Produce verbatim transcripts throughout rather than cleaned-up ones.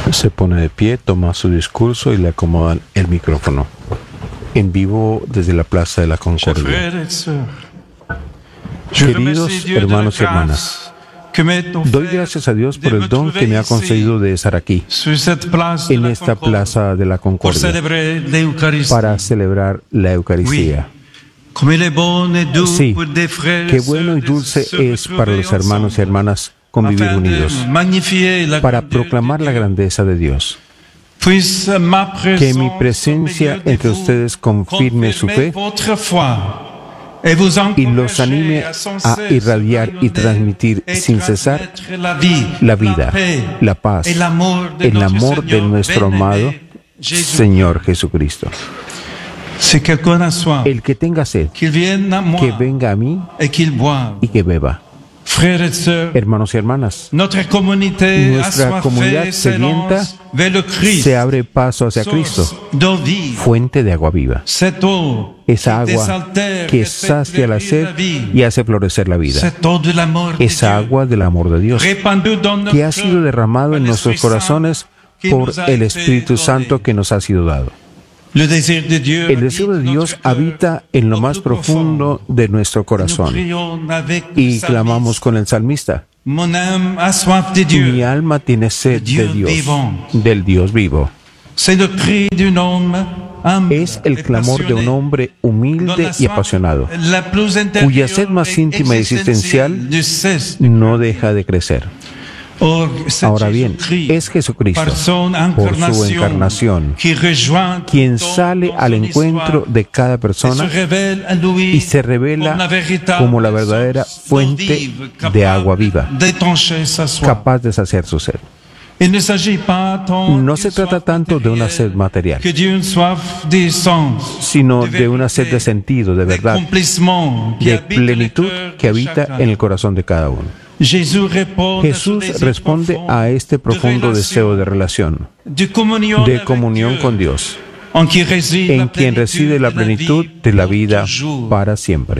Se pone de pie, toma su discurso y le acomodan el micrófono. En vivo desde la Plaza de la Concordia. Queridos hermanos y hermanas, doy gracias a Dios por el don que me ha concedido de estar aquí, en esta Plaza de la Concordia, para celebrar la Eucaristía. Sí, qué bueno y dulce es para los hermanos y hermanas convivir unidos, para proclamar la grandeza de Dios. Que mi presencia entre ustedes confirme su fe y los anime a irradiar y transmitir sin cesar la vida, la paz, el amor de nuestro amado Señor Jesucristo. El que tenga sed, que venga a mí y que beba. Hermanos y hermanas, nuestra comunidad sedienta se abre paso hacia Cristo, fuente de agua viva. Esa agua que sacia la sed y hace florecer la vida. Esa agua del amor de Dios, que ha sido derramado en nuestros corazones por el Espíritu Santo que nos ha sido dado. El deseo de Dios habita en lo más profundo de nuestro corazón. Y clamamos con el salmista: mi alma tiene sed de Dios, del Dios vivo. Es el clamor de un hombre humilde y apasionado, cuya sed más íntima y existencial no deja de crecer. Ahora bien, es Jesucristo, por su encarnación, quien sale al encuentro de cada persona y se revela como la verdadera fuente de agua viva, capaz de saciar su sed. No se trata tanto de una sed material, sino de una sed de sentido, de verdad, de plenitud que habita en el corazón de cada uno. Jesús responde a este profundo deseo de relación, de comunión con Dios, en quien reside la plenitud de la vida para siempre.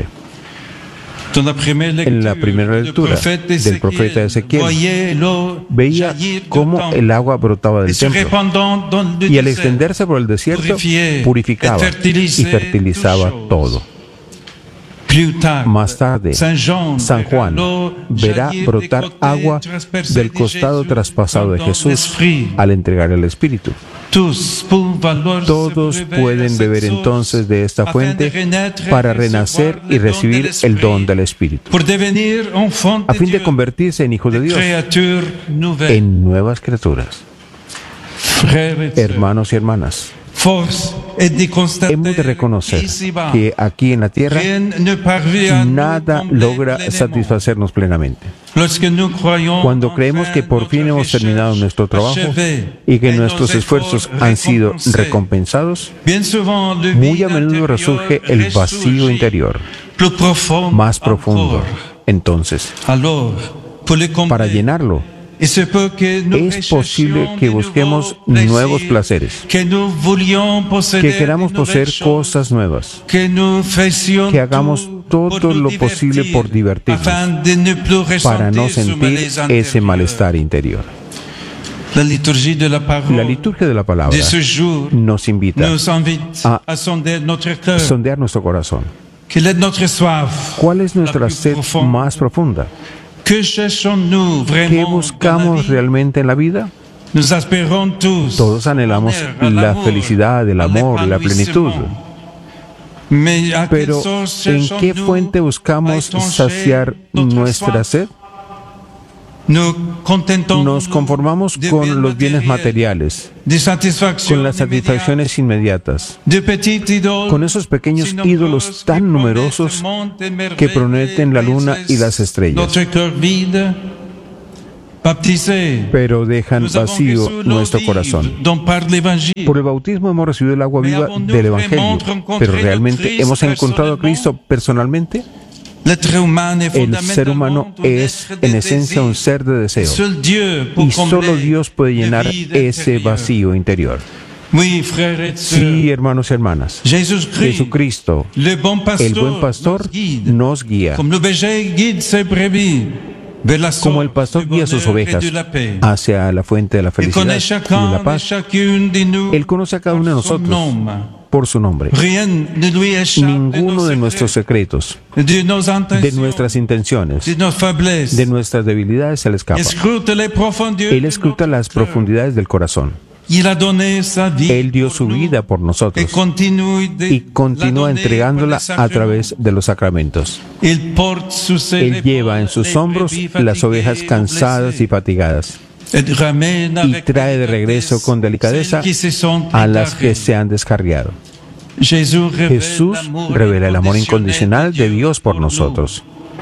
En la primera lectura del profeta Ezequiel, veía cómo el agua brotaba del templo y al extenderse por el desierto, purificaba y fertilizaba todo. Más tarde, San Juan verá brotar agua del costado traspasado de Jesús al entregar el Espíritu. Todos pueden beber entonces de esta fuente para renacer y recibir el don del Espíritu, a fin de convertirse en hijos de Dios, en nuevas criaturas. Hermanos y hermanas, hemos de reconocer que aquí en la tierra nada logra satisfacernos plenamente. Cuando creemos que por fin hemos terminado nuestro trabajo y que nuestros esfuerzos han sido recompensados, muy a menudo resurge el vacío interior, más profundo. Entonces, para llenarlo, es posible que busquemos nuevos placeres, que queramos poseer cosas nuevas, que hagamos todo lo posible por divertirnos, para no sentir ese malestar interior. La liturgia de la palabra nos invita a sondear nuestro corazón. ¿Cuál es nuestra sed más profunda? ¿Qué buscamos realmente en la vida? Todos anhelamos la felicidad, el amor, la plenitud. Pero, ¿en qué fuente buscamos saciar nuestra sed? Nos conformamos con los bienes materiales, con las satisfacciones inmediatas, con esos pequeños ídolos tan numerosos que prometen la luna y las estrellas, pero dejan vacío nuestro corazón. Por el bautismo hemos recibido el agua viva del Evangelio, pero ¿realmente hemos encontrado a Cristo personalmente? El ser humano es, en esencia, un ser de deseo, y solo Dios puede llenar ese vacío interior. Sí, hermanos y hermanas, Jesucristo, el buen pastor, nos guía, Como el pastor guía sus ovejas hacia la fuente de la felicidad y de la paz, Él conoce a cada uno de nosotros por su nombre. Ninguno de nuestros secretos, de nuestras intenciones, de nuestras debilidades se le escapa. Él escruta las profundidades del corazón. Él dio su vida por nosotros y continúa entregándola a través de los sacramentos. Él lleva en sus hombros las ovejas cansadas y fatigadas y trae de regreso con delicadeza a las que se han descarriado. Jesús revela el amor incondicional de Dios por nosotros.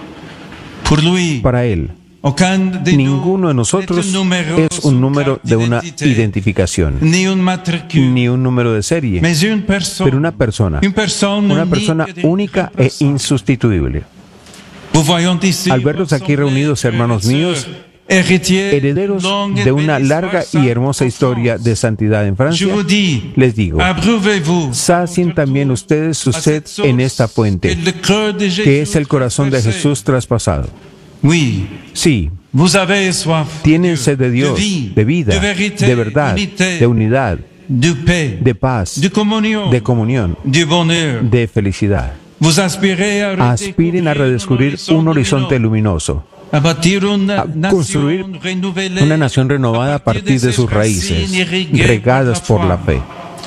Para Él, ninguno de nosotros es un número de una identificación, ni un número de serie, pero una persona, una persona única e insustituible. Al verlos aquí reunidos, hermanos míos, herederos de una larga y hermosa historia de santidad en Francia, les digo, sacien también ustedes su sed en esta fuente, que es el corazón de Jesús traspasado. Sí, tienen sed de Dios, de vida, de verdad, de unidad, de paz, de comunión, de felicidad. Aspiren a redescubrir un horizonte luminoso, a construir una nación renovada a partir de sus raíces, regadas por la fe.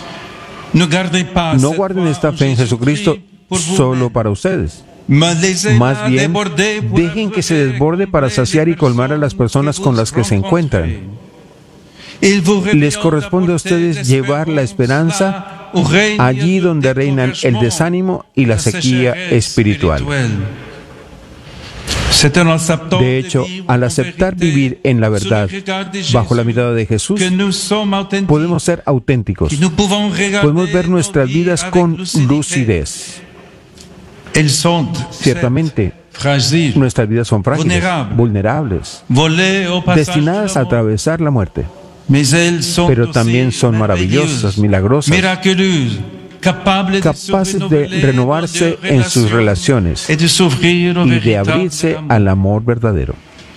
No guarden esta fe en Jesucristo solo para ustedes. Más bien, dejen que se desborde para saciar y colmar a las personas con las que se encuentran. Les corresponde a ustedes llevar la esperanza allí donde reinan el desánimo y la sequía espiritual. De hecho, al aceptar vivir en la verdad bajo la mirada de Jesús, podemos ser auténticos. Podemos ver nuestras vidas con lucidez. Ciertamente, nuestras vidas son frágiles, vulnerables, destinadas a atravesar la muerte, pero también son maravillosas, milagrosas, capaces de renovarse en sus relaciones y de abrirse al amor verdadero.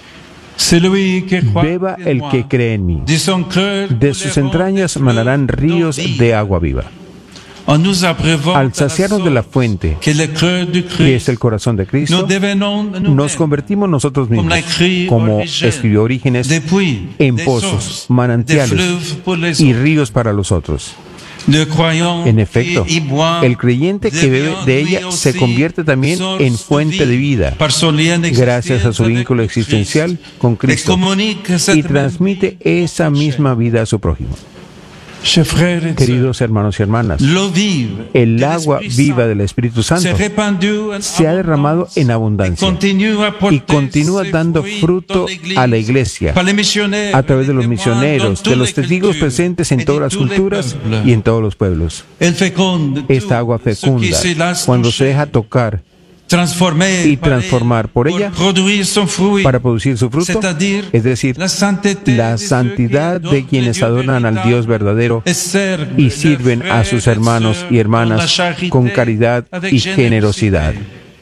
Beba el que cree en mí. De sus entrañas manarán ríos de agua viva. Al saciarnos de la fuente, que es el corazón de Cristo, nos convertimos nosotros mismos, como escribió Orígenes, en pozos, manantiales y ríos para los otros. En efecto, el creyente que bebe de ella se convierte también en fuente de vida, gracias a su vínculo existencial con Cristo, y transmite esa misma vida a su prójimo. Queridos hermanos y hermanas, el agua viva del Espíritu Santo se ha derramado en abundancia y continúa dando fruto a la Iglesia a través de los misioneros, de los testigos presentes en todas las culturas y en todos los pueblos. Esta agua fecunda, cuando se deja tocar y transformar por ella para producir su fruto, es decir, la santidad de quienes adoran al Dios verdadero y sirven a sus hermanos y hermanas con caridad y generosidad.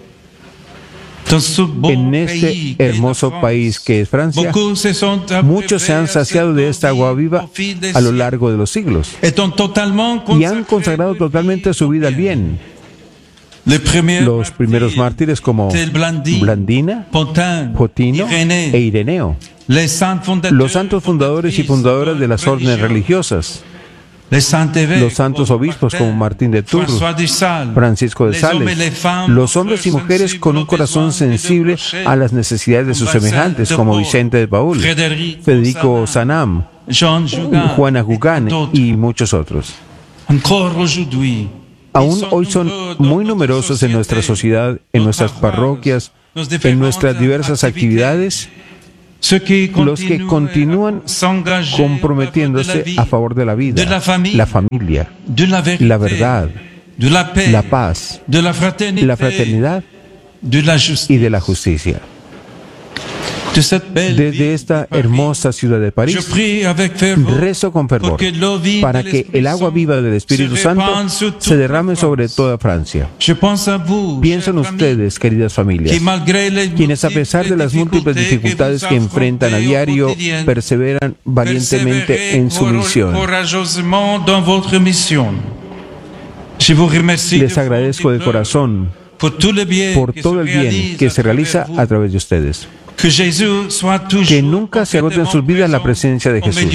En este hermoso país que es Francia, muchos se han saciado de esta agua viva a lo largo de los siglos y han consagrado totalmente su vida al bien. Los primeros mártires como Blandina, Potino e Ireneo, los santos fundadores y fundadoras de las órdenes religiosas, los santos obispos como Martín de Tours, Francisco de Sales, los hombres y mujeres con un corazón sensible a las necesidades de sus semejantes como Vicente de Paúl, Federico Sanam, Juana Gugán y muchos otros. Aún hoy son muy numerosos en nuestra sociedad, en nuestras parroquias, en nuestras diversas actividades, los que continúan comprometiéndose a favor de la vida, la familia, la verdad, la paz, la fraternidad y de la justicia. Desde esta hermosa ciudad de París, rezo con fervor para que el agua viva del Espíritu Santo se derrame sobre toda Francia. Pienso en ustedes, queridas familias, quienes a pesar de las múltiples dificultades que enfrentan a diario, perseveran valientemente en su misión. Les agradezco de corazón por todo el bien que se realiza a través de ustedes. Que nunca se agoten sus vidas en la presencia de Jesús.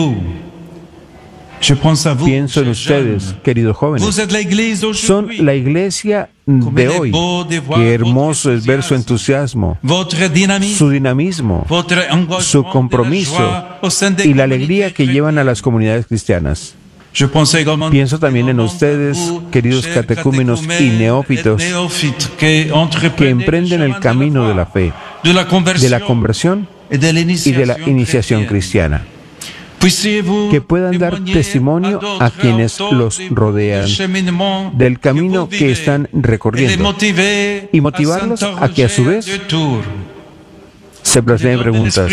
Pienso en ustedes, queridos jóvenes. Son la iglesia de hoy. Qué hermoso es ver su entusiasmo, su dinamismo, su compromiso y la alegría que llevan a las comunidades cristianas. Pienso también en ustedes, queridos catecúmenos y neófitos, que emprenden el camino de la fe, de la conversión y de la iniciación cristiana. Que puedan dar testimonio a quienes los rodean del camino que están recorriendo y motivarlos a que a su vez se planteen preguntas.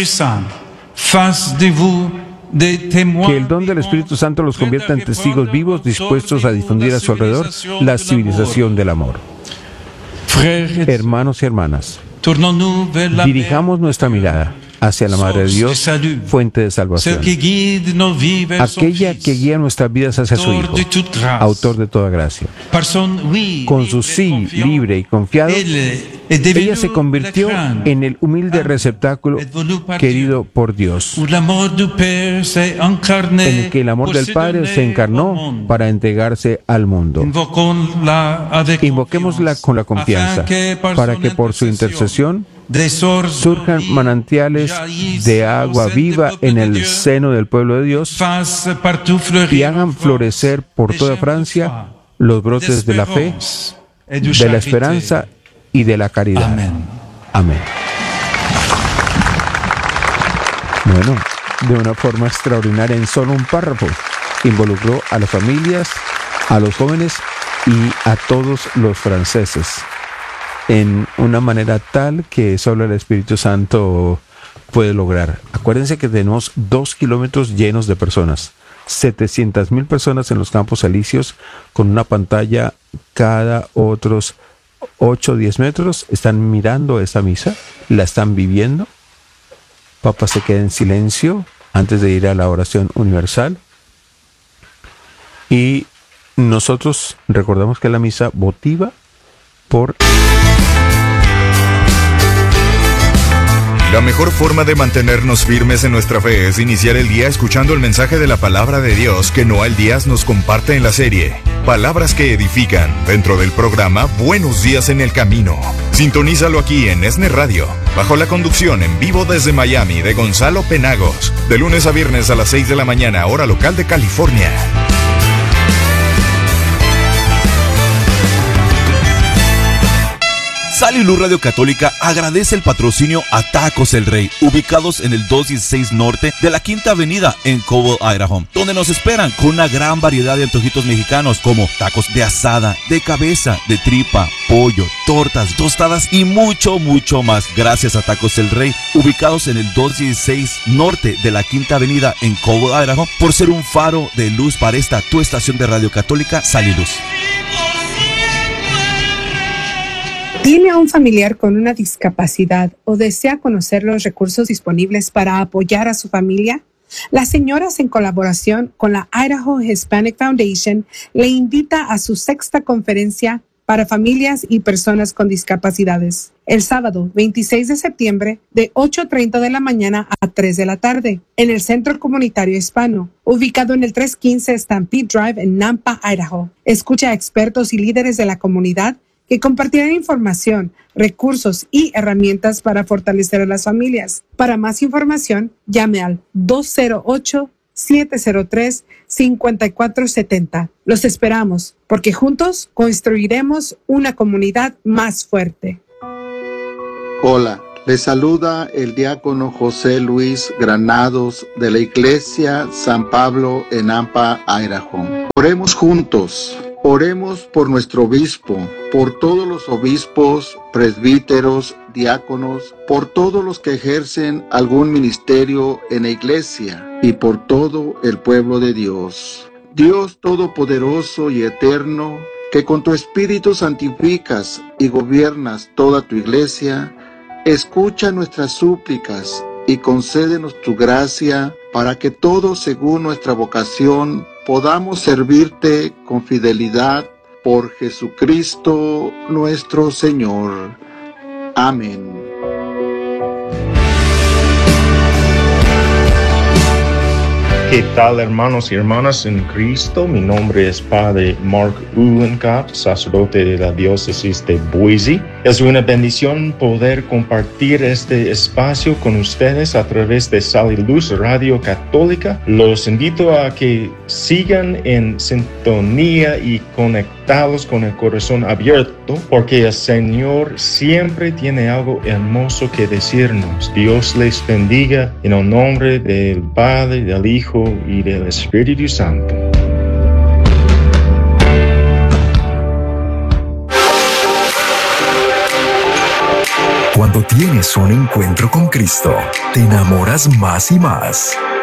Que el don del Espíritu Santo los convierta en testigos vivos dispuestos a difundir a su alrededor la civilización del amor. Hermanos y hermanas, dirijamos nuestra mirada hacia la Madre de Dios, fuente de salvación, aquella que guía nuestras vidas hacia su Hijo, autor de toda gracia. Con su sí libre y confiado, ella se convirtió en el humilde receptáculo querido por Dios, en el que el amor del Padre se encarnó para entregarse al mundo. Invoquémosla con la confianza, para que por su intercesión surjan manantiales de agua viva en el seno del pueblo de Dios y hagan florecer por toda Francia los brotes de la fe, de la esperanza y de la caridad. Amén. Amén. Bueno, de una forma extraordinaria, en solo un párrafo, involucró a las familias, a los jóvenes y a todos los franceses, en una manera tal que solo el Espíritu Santo puede lograr. Acuérdense que tenemos dos kilómetros llenos de personas, setecientas mil personas en los Campos Elíseos, con una pantalla cada otros ocho o diez metros, están mirando esa misa, la están viviendo. Papa se queda en silencio antes de ir a la oración universal. Y nosotros recordamos que la misa votiva por... La mejor forma de mantenernos firmes en nuestra fe es iniciar el día escuchando el mensaje de la palabra de Dios que Noel Díaz nos comparte en la serie Palabras que Edifican, dentro del programa Buenos Días en el Camino. Sintonízalo aquí en ESNE Radio, bajo la conducción en vivo desde Miami de Gonzalo Penagos, de lunes a viernes a las seis de la mañana, hora local de California. Sal y Luz Radio Católica agradece el patrocinio a Tacos El Rey, ubicados en el doscientos dieciséis Norte de la Quinta Avenida en Cobble, Idaho, donde nos esperan con una gran variedad de antojitos mexicanos como tacos de asada, de cabeza, de tripa, pollo, tortas, tostadas y mucho, mucho más. Gracias a Tacos El Rey, ubicados en el doscientos dieciséis Norte de la Quinta Avenida en Cobble, Idaho, por ser un faro de luz para esta tu estación de Radio Católica, Sal y Luz. ¿Tiene a un familiar con una discapacidad o desea conocer los recursos disponibles para apoyar a su familia? Las señoras, en colaboración con la Idaho Hispanic Foundation, le invita a su sexta conferencia para familias y personas con discapacidades, el sábado veintiséis de septiembre de ocho treinta de la mañana a tres de la tarde, en el Centro Comunitario Hispano, ubicado en el trescientos quince Stampede Drive en Nampa, Idaho. Escucha a expertos y líderes de la comunidad que compartirán información, recursos y herramientas para fortalecer a las familias. Para más información, llame al dos cero ocho, siete cero tres, cinco cuatro siete cero. Los esperamos, porque juntos construiremos una comunidad más fuerte. Hola, les saluda el diácono José Luis Granados de la Iglesia San Pablo en Nampa, Idaho. Oremos juntos. Oremos por nuestro obispo, por todos los obispos, presbíteros, diáconos, por todos los que ejercen algún ministerio en la iglesia y por todo el pueblo de Dios. Dios Todopoderoso y Eterno, que con tu Espíritu santificas y gobiernas toda tu iglesia, escucha nuestras súplicas y concédenos tu gracia para que todos, según nuestra vocación, podamos servirte con fidelidad por Jesucristo nuestro Señor. Amén. ¿Qué tal, hermanos y hermanas en Cristo? Mi nombre es Padre Mark Uhlenkatt, sacerdote de la diócesis de Boise. Es una bendición poder compartir este espacio con ustedes a través de Sal y Luz Radio Católica. Los invito a que sigan en sintonía y conectados con el corazón abierto, porque el Señor siempre tiene algo hermoso que decirnos. Dios les bendiga en el nombre del Padre, del Hijo y del Espíritu Santo. Cuando tienes un encuentro con Cristo, te enamoras más y más.